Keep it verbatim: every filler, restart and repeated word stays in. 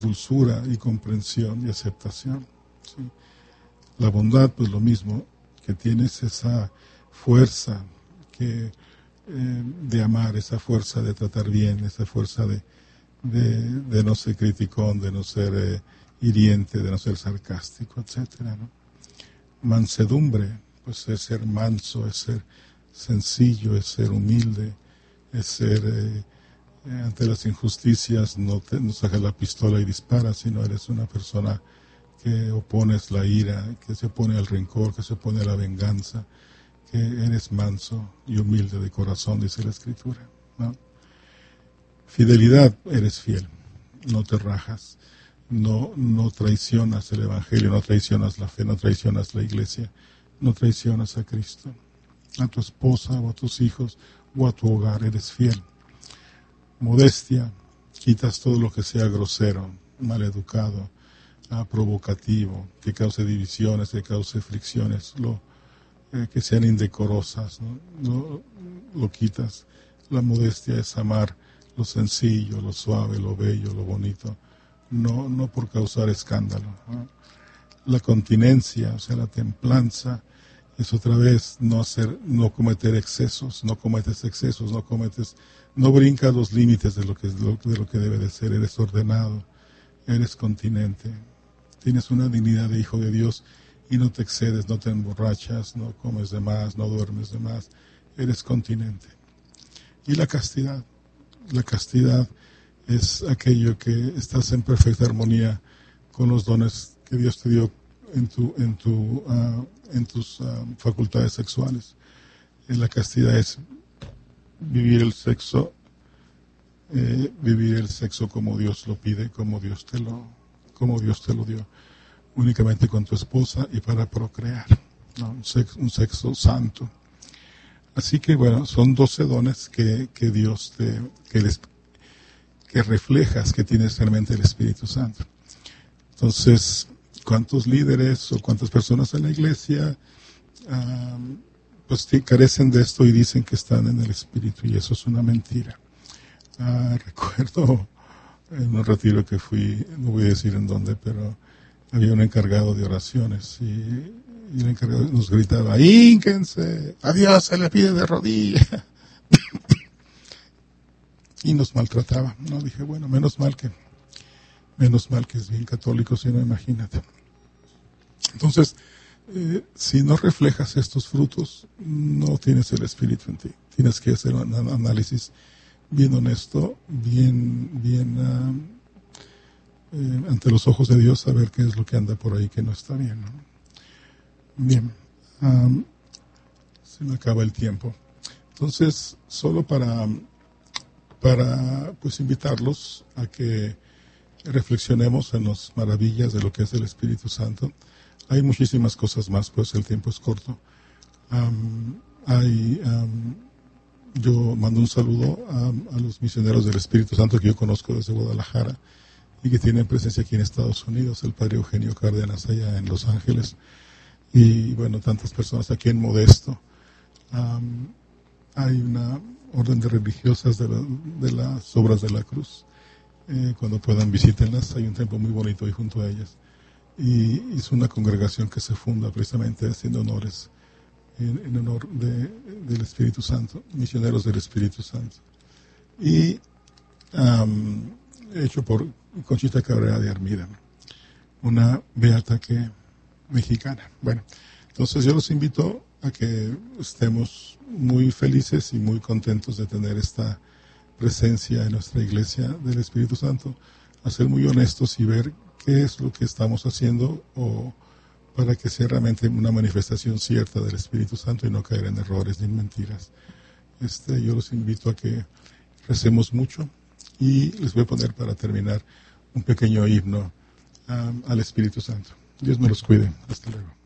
dulzura y comprensión y aceptación. ¿Sí? La bondad, pues lo mismo, que tienes esa fuerza que, eh, de amar, esa fuerza de tratar bien, esa fuerza de, de, de no ser criticón, de no ser eh, hiriente, de no ser sarcástico, etcétera, ¿no? Mansedumbre, pues es ser manso, es ser sencillo, es ser humilde, es ser eh, eh, ante las injusticias no, te, no sacas la pistola y disparas, sino eres una persona que opones la ira, que se opone al rencor, que se opone a la venganza, que eres manso y humilde de corazón, dice la Escritura, ¿no? Fidelidad, eres fiel, no te rajas, no, no traicionas el Evangelio, no traicionas la fe, no traicionas la iglesia, no traicionas a Cristo, a tu esposa o a tus hijos o a tu hogar, eres fiel. Modestia, quitas todo lo que sea grosero, maleducado, ah, provocativo, que cause divisiones, que cause fricciones, lo, eh, que sean indecorosas, ¿no? No, lo quitas. La modestia es amar lo sencillo, lo suave, lo bello, lo bonito, no, no por causar escándalo, ¿no? La continencia, o sea, la templanza, es otra vez no hacer, no cometer excesos, no cometes excesos, no cometes, no brincas los límites de lo que, de lo que debe de ser, eres ordenado, eres continente, tienes una dignidad de hijo de Dios y no te excedes, no te emborrachas, no comes de más, no duermes de más, eres continente. Y la castidad, la castidad es aquello que estás en perfecta armonía con los dones que Dios te dio en tu, en tu, uh, en tus uh, facultades sexuales. Y la castidad es vivir el sexo, eh, vivir el sexo como Dios lo pide, como Dios te lo, como Dios te lo dio, únicamente con tu esposa y para procrear, ¿no? Un sexo, un sexo santo. Así que bueno, son doce dones que, que Dios te, que, les, que reflejas que tienes realmente el Espíritu Santo. Entonces, ¿cuántos líderes o cuántas personas en la iglesia um, pues carecen de esto y dicen que están en el Espíritu? Y eso es una mentira. Uh, recuerdo en un retiro que fui, no voy a decir en dónde, pero había un encargado de oraciones y, y el encargado nos gritaba: ¡hínquense! ¡A Dios se le pide de rodillas! Y nos maltrataba, ¿no? Dije, bueno, menos mal que menos mal que es bien católico, si no, imagínate. Entonces, eh, si no reflejas estos frutos, no tienes el Espíritu en ti. Tienes que hacer un análisis bien honesto, bien, bien uh, eh, ante los ojos de Dios, saber qué es lo que anda por ahí que no está bien, ¿no? Bien, um, se me acaba el tiempo. Entonces, solo para, para pues invitarlos a que reflexionemos en las maravillas de lo que es el Espíritu Santo. Hay muchísimas cosas más, pues el tiempo es corto. Um, hay, um, yo mando un saludo a, a los misioneros del Espíritu Santo que yo conozco desde Guadalajara y que tienen presencia aquí en Estados Unidos, el Padre Eugenio Cárdenas allá en Los Ángeles y bueno, tantas personas aquí en Modesto. Um, hay una orden de religiosas de, la, de las Obras de la Cruz. Eh, cuando puedan visítenlas, hay un templo muy bonito ahí junto a ellas y es una congregación que se funda precisamente haciendo honores en, en honor de, del Espíritu Santo, misioneros del Espíritu Santo, y um, hecho por Conchita Cabrera de Armida, una beata que mexicana. Bueno, entonces yo los invito a que estemos muy felices y muy contentos de tener esta presencia en nuestra iglesia del Espíritu Santo, a ser muy honestos y ver qué es lo que estamos haciendo o para que sea realmente una manifestación cierta del Espíritu Santo y no caer en errores ni en mentiras. Este, yo los invito a que recemos mucho y les voy a poner para terminar un pequeño himno um, al Espíritu Santo. Dios me los cuide. Hasta luego.